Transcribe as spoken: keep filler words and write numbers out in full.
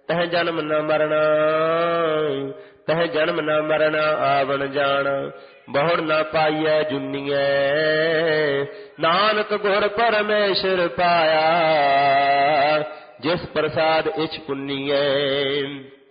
ਤਹ ਜਨਮ ਨ ਮਰਣਾ, ਤਹ ਜਨਮ ਨ ਮਰਣਾ ਆਵਣ ਜਾਣਾ। ਬਹੁੜ ਨ ਪਾਈਐ ਜੁਨੀਐ, ਨਾਨਕ ਗੁਰ ਪਰਮੇਸ਼ਰ ਪਾਇਆ। ਜਿਸ ਪ੍ਰਸਾਦ ਇਛ ਪੁੰਨੀਐ।